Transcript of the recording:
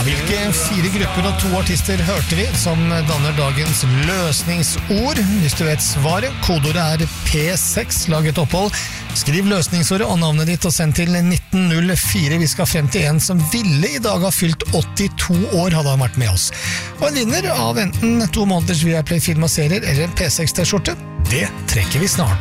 Hvilke 4 grupper og 2 artister hørte vi som danner dagens løsningsord? Hvis du vet svaret, kodeordet P6, lag et opphold. Skriv løsningsordet og navnet ditt og send til 1904. Vi skal frem til en som ville i dag ha fylt 82 år, hadde han vært med oss. Og en vinner av enten 2 måneders Viaplay film og serier eller en P6 T-skjorte, det trekker vi snart.